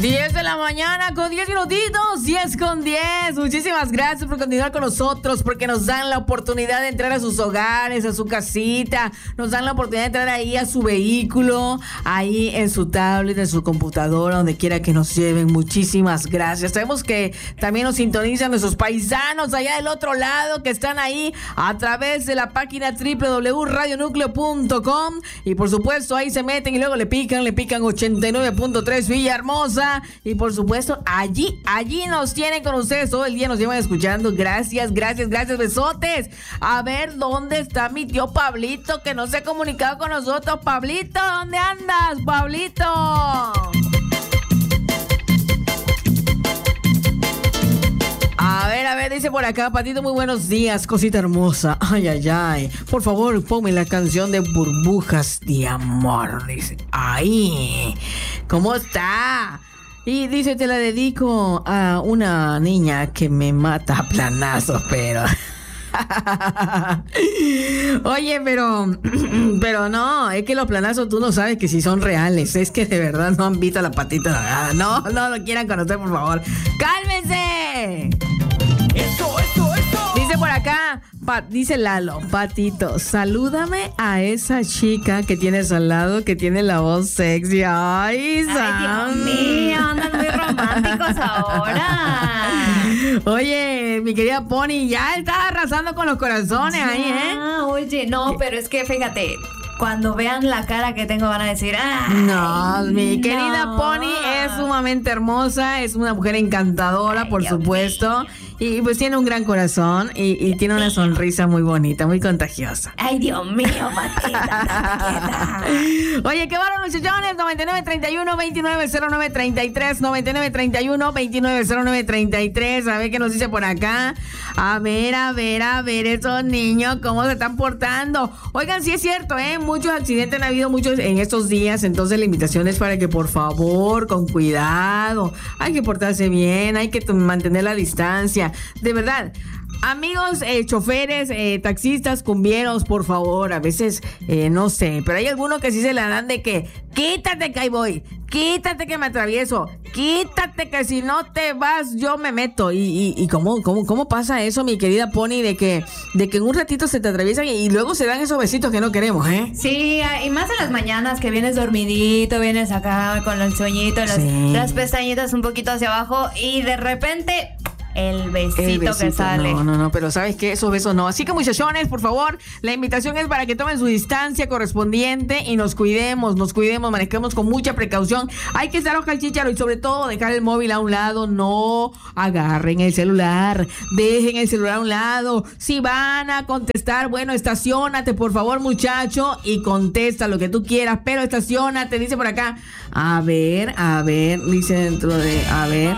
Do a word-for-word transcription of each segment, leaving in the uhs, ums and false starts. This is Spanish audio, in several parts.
diez de la mañana con diez minutitos, diez con diez. Muchísimas gracias por continuar con nosotros, porque nos dan la oportunidad de entrar a sus hogares, a su casita, nos dan la oportunidad de entrar ahí a su vehículo, ahí en su tablet, en su computadora, donde quiera que nos lleven. Muchísimas gracias. Sabemos que también nos sintonizan nuestros paisanos allá del otro lado, que están ahí a través de la página doble u doble u doble u punto radio núcleo punto com, y por supuesto ahí se meten y luego le pican, le pican ochenta y nueve punto tres Villahermosa, y por supuesto allí, allí nos tienen con ustedes todo el día, nos llevan escuchando. Gracias, gracias, gracias, besotes. A ver, ¿dónde está mi tío Pablito, que no se ha comunicado con nosotros? Pablito, ¿dónde andas, Pablito? A ver, a ver, dice por acá, Patito, muy buenos días, cosita hermosa. Ay, ay, ay. Por favor, ponme la canción de Burbujas de Amor. Dice, ay, ¿cómo está? Y dice, te la dedico a una niña que me mata a planazos, pero... Oye, pero pero no, es que los planazos tú no sabes que si son reales. Es que de verdad no han visto la patita. No, no lo quieran conocer, por favor. ¡Cálmense! Eso, eso, eso. Dice por acá, pa, dice Lalo, Patito, salúdame a esa chica que tienes al lado, que tiene la voz sexy. Ay, Ay, Dios mío, andan muy románticos ahora. Oye, mi querida Pony, ya está arrasando con los corazones ya, ahí, ¿eh? Oye, no, pero es que fíjate, cuando vean la cara que tengo van a decir, ¡ay! No, mi querida no. Pony es sumamente hermosa, es una mujer encantadora, Ay, por Dios supuesto. Mío. Y pues tiene un gran corazón y, y tiene una sonrisa muy bonita, muy contagiosa. Ay, Dios mío, Matita. Oye, qué bárbaro, muchachones. noventa y nueve treinta y uno veintinueve cero nueve treinta y tres, noventa y nueve treinta y uno veintinueve cero nueve treinta y tres. A ver qué nos dice por acá. A ver, a ver, a ver, esos niños, cómo se están portando. Oigan, sí es cierto, ¿eh? Muchos accidentes han habido muchos en estos días. Entonces la invitación es para que, por favor, con cuidado. Hay que portarse bien, hay que t- mantener la distancia. De verdad, amigos, eh, choferes, eh, taxistas, cumbieros, por favor, a veces, eh, no sé, pero hay algunos que sí se la dan de que, quítate que ahí voy, quítate que me atravieso, quítate que si no te vas yo me meto. Y, y, y ¿cómo, cómo, cómo pasa eso, mi querida Pony, de que, de que en un ratito se te atraviesan y, y luego se dan esos besitos que no queremos, ¿eh? Sí, y más en las mañanas que vienes dormidito, vienes acá con el sueñito, las, sí. las pestañitas un poquito hacia abajo y de repente... El besito, el besito que sale. No, no, no, pero ¿sabes qué? Esos besos no. Así que, muchachones, por favor, la invitación es para que tomen su distancia correspondiente y nos cuidemos, nos cuidemos, manejemos con mucha precaución. Hay que estar ojo al chícharo y sobre todo dejar el móvil a un lado. No agarren el celular, dejen el celular a un lado. Si van a contestar, bueno, estaciónate, por favor, muchacho, y contesta lo que tú quieras, pero estaciónate, dice por acá. A ver, a ver, dice dentro de, a ver...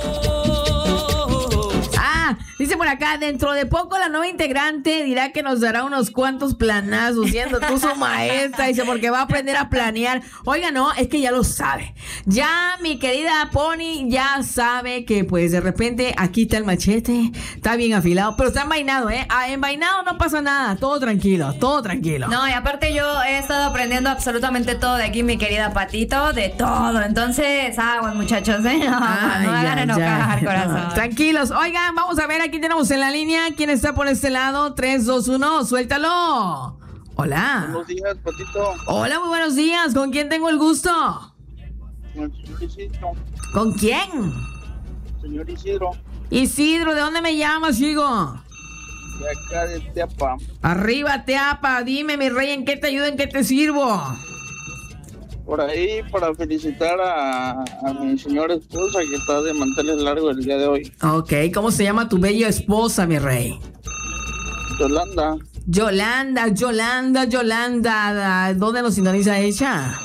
Dice por acá, dentro de poco la nueva integrante dirá que nos dará unos cuantos planazos, siendo tú su maestra, dice, porque va a aprender a planear. Oiga, no, es que ya lo sabe. Ya mi querida Pony ya sabe que pues de repente aquí está el machete, está bien afilado, pero está envainado, ¿eh? Ah, envainado no pasa nada, todo tranquilo, todo tranquilo. No, y aparte yo he estado aprendiendo absolutamente todo de aquí, mi querida Patito, de todo. Entonces, aguas, muchachos, ¿eh? No, Ay, no hagan ya, enojar, ya. corazón. No, tranquilos, oigan, vamos a ver aquí. Aquí tenemos en la línea, ¿quién está por este lado? tres, dos, uno, suéltalo. Hola. Buenos días, Patito. Hola, muy buenos días. ¿Con quién tengo el gusto? Con el señor Isidro. ¿Con quién? Señor Isidro. Isidro, ¿de dónde me llamas, hijo? De acá de Teapa. Arriba, Teapa. Dime, mi rey, ¿en qué te ayudo? ¿En qué te sirvo? Por ahí para felicitar a, a mi señora esposa que está de manteles largos el día de hoy. Ok, ¿cómo se llama tu bella esposa, mi rey? Yolanda. Yolanda, Yolanda, Yolanda. ¿Dónde nos sintoniza ella?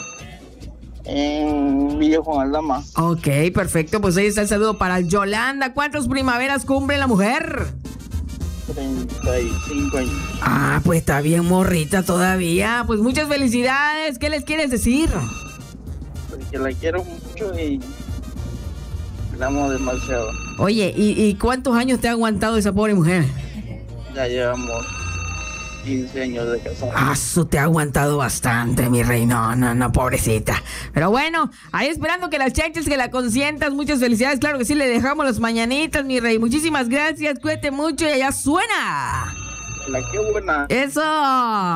En Villa Juan Aldama. Ok, perfecto, pues ahí está el saludo para Yolanda. ¿Cuántas primaveras cumple la mujer? treinta y cinco años. Ah, pues está bien morrita todavía. Pues muchas felicidades. ¿Qué les quieres decir? Pues que la quiero mucho y la amo demasiado. Oye, ¿y, y cuántos años te ha aguantado esa pobre mujer? Ya llevamos quince años de casado. Ah, eso te ha aguantado bastante, mi rey. No, no, no, pobrecita. Pero bueno, ahí esperando que las chanchas, que la consientas. Muchas felicidades, claro que sí, le dejamos las mañanitas, mi rey. Muchísimas gracias, cuídate mucho y allá suena. La qué buena. Eso.